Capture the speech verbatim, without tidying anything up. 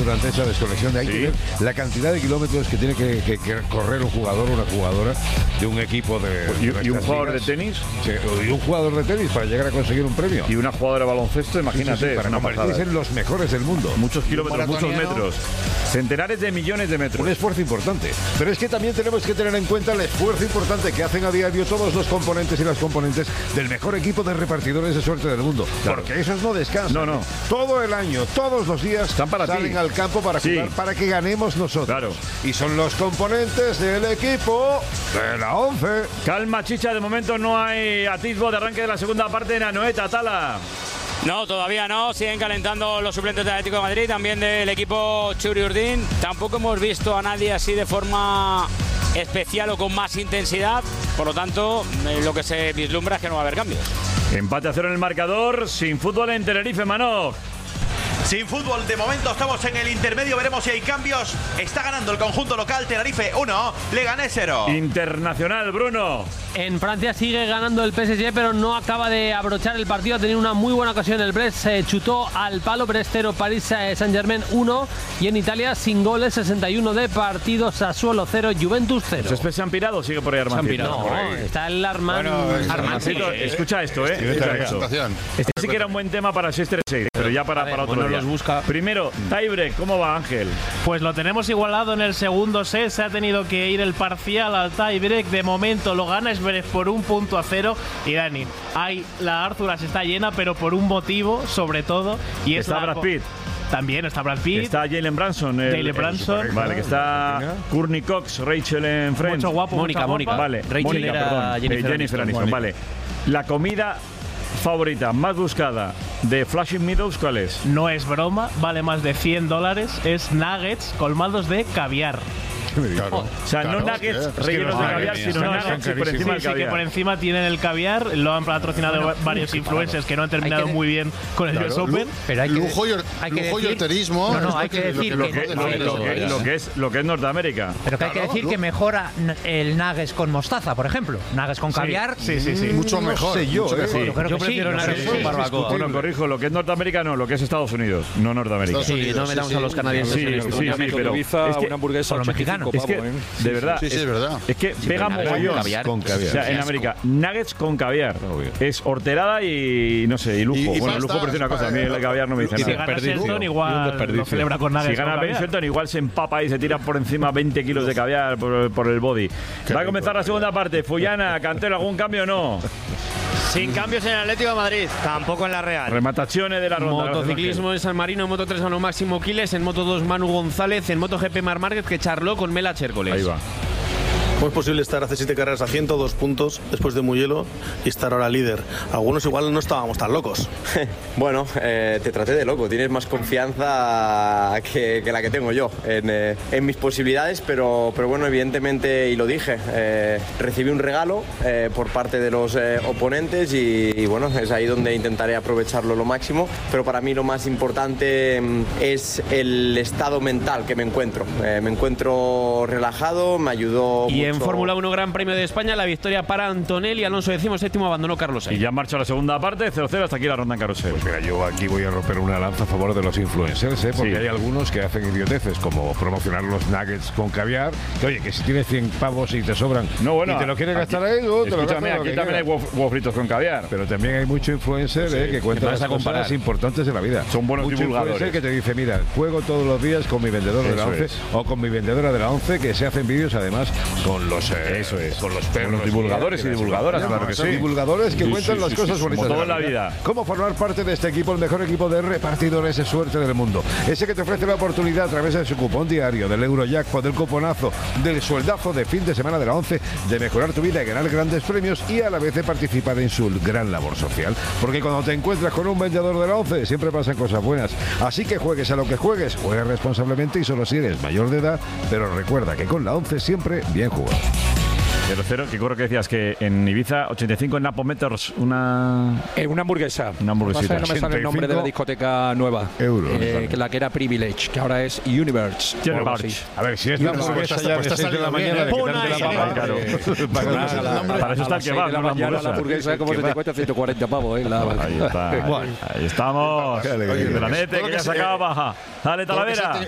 durante esa desconexión. De ahí Sí. que ver la cantidad de kilómetros que tiene que, que, que correr un jugador o una jugadora de un equipo de. ¿Y, de y un estas jugador ligas. de tenis? Sí, y un jugador de tenis para llegar a conseguir un premio. Y una jugadora de baloncesto, imagínate. Sí, sí, sí, para una convertirse pasada. en los mejores del mundo. Muchos kilómetros, muchos metros. Centenares de millones de metros. Un esfuerzo importante. Pero es que también tenemos que tener en cuenta el esfuerzo importante que hacen a diario todos los componentes y las componentes del mejor equipo de repartidores de suerte del mundo. Claro. Porque esos no descansan. No, no. Todo el año, todos los días Están para salen ti. al campo para Sí. jugar, para que ganemos nosotros. Claro. Y son los componentes del equipo de la once. Calma, Chicha, de momento no hay atisbo de arranque de la segunda parte en Anoeta, Tala. No, todavía no. Siguen calentando los suplentes del Atlético de Madrid, también del equipo Churi Urdin. Tampoco hemos visto a nadie así de forma especial o con más intensidad. Por lo tanto, eh, lo que se vislumbra es que no va a haber cambios. Empate a cero en el marcador, sin fútbol en Tenerife, Manoj. Sin fútbol, de momento estamos en el intermedio, veremos si hay cambios. Está ganando el conjunto local, Tenerife uno, Leganés cero. Internacional, Bruno. En Francia sigue ganando el P S G, pero no acaba de abrochar el partido. Ha tenido una muy buena ocasión el Brest, se chutó al palo. Brest cero, París Saint-Germain uno. Y en Italia, sin goles, sesenta y uno de partido, Sassuolo cero, Juventus cero. ¿Césped se han pirado o sigue por ahí Armancito? No, está el Arman. Bueno, es- Armancito, escucha esto, ¿eh? Escucha esto. Este sí que era un buen tema para Sester seis, pero ya para, A ver, para otro bueno, día. los busca. Primero, tiebreak, ¿cómo va, Ángel? Pues lo tenemos igualado en el segundo set. Se ha tenido que ir el parcial al tiebreak. De momento lo gana Zverev por un punto a cero. Y Dani, hay, la Árzuras está llena, pero por un motivo, sobre todo. Y es Está la Brad Pitt. También está Brad Pitt. Está Jalen Branson. el- Jalen el- Branson. Vale, que está Courtney Cox, Rachel en Friends. Mucho guapo, Mónica, mucha Mónica. guapa. Vale, Rachel Mónica, era perdón. Jennifer Eh, Jennifer Aniston. Aniston, vale. La comida favorita más buscada de Flushing Meadows, ¿cuál es? No es broma, vale más de cien dólares. Es nuggets colmados de caviar. O sea, no nuggets rellenos de caviar, sino No, nuggets no, y por encima Sí, del sí, que caviar. por encima tienen el caviar. Lo han patrocinado Bueno, varios influencers que no han terminado Hay que- muy bien con el Claro, U S Open. Pero hay que, Lujo y, or- hay que lujo y decir- horterismo. No, no, es hay lo que decir Lo que, que, no, lo que- no, lo que- no, lo que es, lo que es Norteamérica. pero que hay que Claro, decir ¿no? que mejora n- el nuggets con mostaza, por ejemplo. Nuggets con caviar. Sí, sí, sí. Mucho mejor. sé yo, mucho ¿eh? mejor. Yo creo Yo que prefiero sí. nuggets Sí, con sí, barbacoa. Bueno, corrijo, lo que es Norteamérica no, lo que es Estados Unidos, no Norteamérica. Estados Sí, no Unidos, metamos sí, a los sí. canadienses Sí, en esto. sí, sí, Una pero Ibiza, es que- una hamburguesa con los ochenta y cinco Es que, pavos, ¿eh? de verdad, Sí, sí, es, es verdad. es que pega pero mogollón. caviar. Con caviar. O sea, Qué en asco. América, nuggets con caviar. Obvio. Es horterada y, no sé, y lujo. Y- y bueno, pasta, lujo por decir una cosa, a mí el caviar no me dice Si nada. gana Shelton, Y un igual desperdicio. lo celebra con nuggets Si gana con Ben caviar. Shelton, igual se empapa y se tira por encima veinte kilos de caviar por, por el body. Va a comenzar la segunda parte. Fullana, Cantero, ¿algún cambio o no? Sin cambios en el Atlético de Madrid, tampoco en la Real. Remataciones de la ronda. Motociclismo en San Marino, en Moto tres ganó Máximo Quiles, en Moto dos Manu González, en MotoGP Mar Márquez que charló con Mela Chércoles. Ahí va. ¿Cómo es posible estar hace siete carreras a ciento dos puntos después de Mugello y estar ahora líder? Algunos igual no estábamos tan locos. Bueno, eh, te traté de loco. Tienes más confianza que, que la que tengo yo en, eh, en mis posibilidades, pero, pero bueno, evidentemente, y lo dije, eh, recibí un regalo eh, por parte de los eh, oponentes y, y bueno, es ahí donde intentaré aprovecharlo lo máximo, pero para mí lo más importante mm, es el estado mental que me encuentro. Eh, me encuentro relajado, me ayudó Y en mucho. Fórmula uno Gran Premio de España, la victoria para Antonelli, Alonso decimoséptimo, abandonó Carlos Y Sainz. ya marcha la segunda parte, cero cero, hasta aquí la ronda en carrusel. Pues mira, yo aquí voy a romper una lanza a favor de los influencers, ¿eh? Porque Sí. hay algunos que hacen idioteces, como promocionar los nuggets con caviar. Que, oye, que si tienes cien pavos y te sobran No, bueno, y te lo quieres aquí- gastar ahí, luego te lo Escúchame, gastas lo aquí que también hay quieras. huevos huevos fritos con caviar. Pero también hay mucho influencer ¿eh? que cuenta vas las a comparar. cosas importantes de la vida. Son buenos mucho divulgadores. influencer que te dice, mira, juego todos los días con mi vendedor de la Eso once es. o con mi vendedora de la once, que se hacen vídeos además con los eh, Eso es. con los perros. Buenos divulgadores y divulgadoras, claro que sí. Divulgadores que Sí, cuentan sí, las sí, cosas sí, bonitas como de todo en la vida. ¿Cómo formar parte de este equipo, el mejor equipo de repartidores de suerte del mundo? Ese que te ofrece la oportunidad a través de su cupón diario, del Eurojackpot, del cuponazo, del sueldazo de fin de semana de la once, de mejorar tu vida y ganar grandes premios y a la vez de participar en su gran labor social. Porque cuando te encuentras con un vendedor de la once, siempre pasan cosas buenas. Así que juegues a lo que juegues, juega responsablemente y solo si eres mayor de edad, pero recuerda que con la once siempre bien jugado. cero cero, que creo que decías que en Ibiza, ochenta y cinco Napometers, una... Eh, una hamburguesa. Una hamburguesita. Pasa que no me sale el nombre de la discoteca nueva. Euros. Eh, que la que era Privilege, que ahora es Universe. Tiene o algo Barch. así. A ver, si es No, una pues hamburguesa está- ya pues de está seis de la saliendo bien, mañana, de ¿eh? quitarte la Pon ahí, papa, claro. para Nada, que no se- la- Para eso a está las el seis kebab, de la una mañana hamburguesa. la hamburguesa como se te cuesta ciento cuarenta pavos, ¿eh? La- Ahí está. Ahí estamos. Qué alegría. Granete, que ya se acaba. Dale, Talavera.